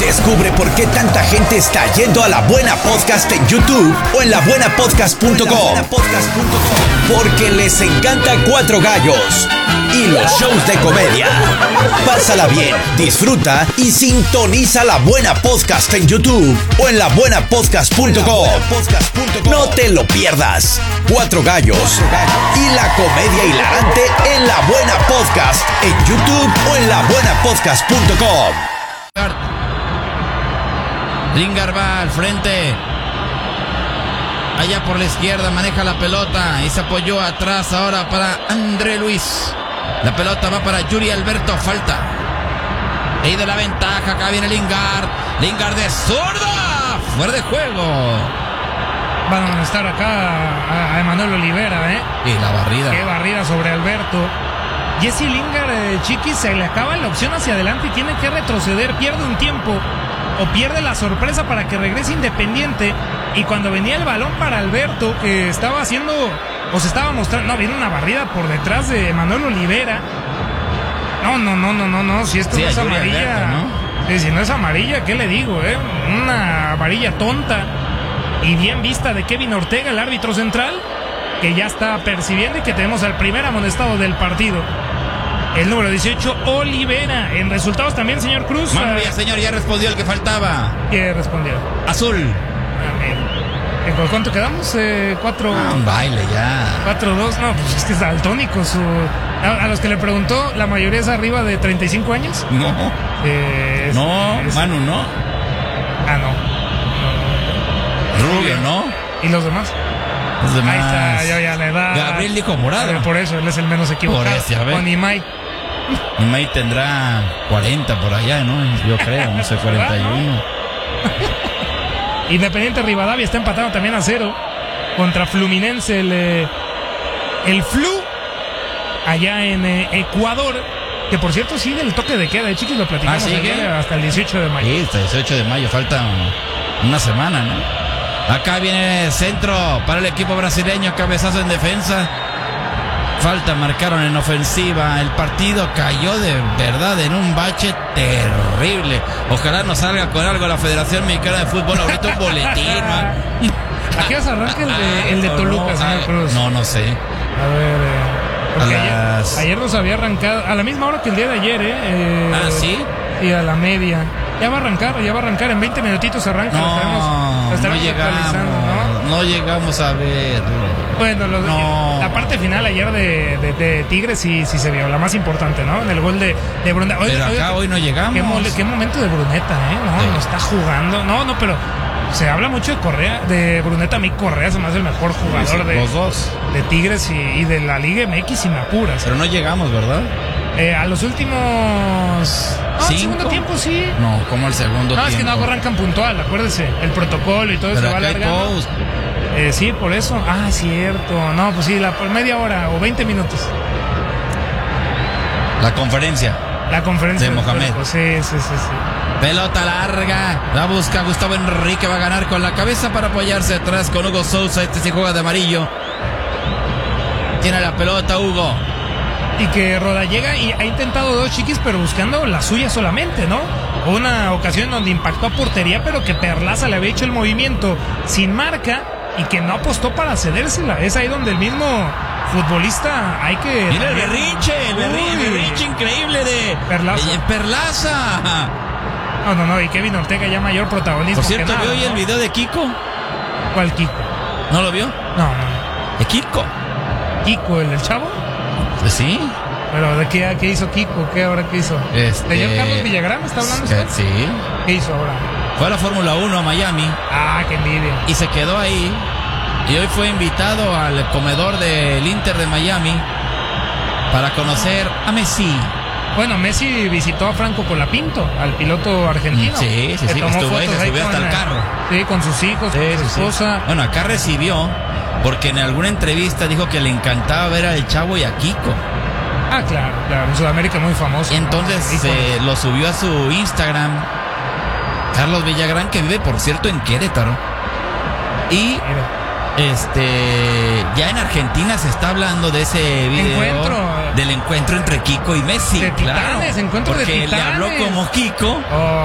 Descubre por qué tanta gente está yendo a La Buena Podcast en YouTube o en labuenapodcast.com. Porque les encanta Cuatro Gallos y los shows de comedia. Pásala bien, disfruta y sintoniza La Buena Podcast en YouTube o en labuenapodcast.com. No te lo pierdas. Cuatro Gallos y la comedia hilarante en La Buena Podcast en YouTube o en labuenapodcast.com. Lingard va al frente, allá por la izquierda, maneja la pelota y se apoyó atrás ahora para André Luis. La pelota va para Yuri Alberto, falta. Ahí de la ventaja, acá viene Lingard de zurda, fuera de juego. Van a amonestar acá a Emanuel Olivera, Y la barrida. Qué barrida sobre Alberto. Jesse Lingard, Chiqui, se le acaba la opción hacia adelante y tiene que retroceder, pierde un tiempo o pierde la sorpresa para que regrese Independiente. Y cuando venía el balón para Alberto, que estaba haciendo o se estaba mostrando, no, viene una barrida por detrás de Emanuel Olivera. No, si esto Sí, no es Yuri amarilla, Alberto, ¿no? Si no es amarilla, ¿qué le digo? Una amarilla tonta y bien vista de Kevin Ortega, el árbitro central, que ya está percibiendo y que tenemos al primer amonestado del partido. El número 18, Olivera. En resultados también, señor Cruz. Señor, ya respondió el que faltaba. ¿Qué respondió? Azul. ¿Con cuánto quedamos? 4... Un baile ya. 4-2. No, pues es que es daltónico. A los que le preguntó, la mayoría es arriba de 35 años. No. Manu, ¿no? Ah, no. Rubio, ¿no? ¿Y los demás? Los demás. Ahí está, ya la edad. Gabriel dijo morado. Por eso, él es el menos equivocado. Por ese, a ver. Con Imai. Imai tendrá 40 por allá, ¿no? Yo creo, no sé, 41. Independiente Rivadavia está empatado también a 0 contra Fluminense, el Flu, allá en Ecuador, que por cierto sigue el toque de queda, Chiquis, lo platicamos ayer, hasta el 18 de mayo. Sí, hasta el 18 de mayo, falta una semana, ¿no? Acá viene centro para el equipo brasileño, cabezazo en defensa. Falta, marcaron en ofensiva. El partido cayó de verdad en un bache terrible. Ojalá nos salga con algo la Federación Mexicana de Fútbol. Ahorita un boletín. ¿A qué hora arranca el de Toluca, señor Cruz? No sé. A ver, ayer nos había arrancado a la misma hora que el día de ayer, ¿sí? Y a la media. Ya va a arrancar, en 20 minutitos arranca. Lo estaremos actualizando, ¿no? No llegamos a ver. Bueno, la parte final ayer de Tigres sí se vio, la más importante, ¿no? En el gol de Bruneta. Pero acá hoy no llegamos. Qué momento de Bruneta, ¿no? Sí. No está jugando. No, pero se habla mucho de Correa, de Bruneta. A mí Correa se me hace el mejor jugador los dos. De Tigres y de la Liga MX, si me apuras. Pero no llegamos, ¿verdad? A los últimos... el segundo tiempo sí. No, como el segundo tiempo. No, es que no arrancan puntual, acuérdese. El protocolo y todo eso va alargando. Sí, por eso. Ah, cierto. No, pues sí, por media hora o 20 minutos. La conferencia de Mohamed. Sí. Pelota larga. La busca Gustavo Enrique. Va a ganar con la cabeza para apoyarse atrás con Hugo Sousa. Este sí juega de amarillo. Tiene la pelota Hugo. Y que Rodallega ha intentado 2, Chiquis, pero buscando la suya solamente, ¿no? Una ocasión donde impactó a portería, pero que Perlaza le había hecho el movimiento sin marca y que no apostó para cedérsela. Es ahí donde el mismo futbolista hay que... Mira el berrinche increíble de Perlaza. No, y Kevin Ortega ya mayor protagonismo. Por cierto, ¿vio hoy el video de Kiko? ¿Cuál Kiko? ¿No lo vio? No. ¿De Kiko? ¿Kiko, el del Chavo? Pues sí. ¿Pero de qué hizo Kiko? ¿Qué ahora qué hizo? ¿Señor Carlos Villagrán está hablando usted? Sí. ¿Qué hizo ahora? Fue a la Fórmula 1 a Miami. Ah, qué envidia. Y se quedó ahí. Y hoy fue invitado al comedor del Inter de Miami para conocer a Messi. Bueno, Messi visitó a Franco Colapinto, al piloto argentino. Sí, estuvo ahí, se subió hasta el carro. Sí, con sus hijos, con su esposa. Bueno, acá recibió, porque en alguna entrevista dijo que le encantaba ver al Chavo y a Kiko. Ah, claro, en Sudamérica muy famoso. Entonces lo subió a su Instagram. Carlos Villagrán, que vive, por cierto, en Querétaro. Y ya en Argentina se está hablando de ese video del encuentro entre Kiko y Messi. De titanes, encuentro de titanes. Porque le habló como Kiko.